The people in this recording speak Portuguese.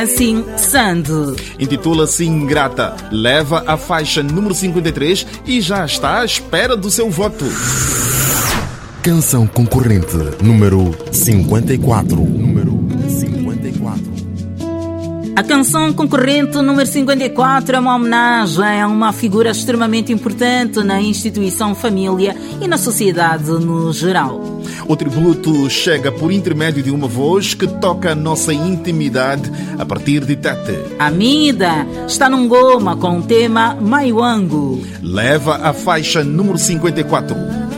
Assim, Sando. Intitula-se Ingrata. Leva a faixa número 53 e já está à espera do seu voto. Canção concorrente número 54. A canção concorrente número 54 é uma homenagem a uma figura extremamente importante na instituição família e na sociedade no geral. O tributo chega por intermédio de uma voz que toca a nossa intimidade a partir de Tete. Amida está num goma com o tema Maiwangu. Leva a faixa número 54.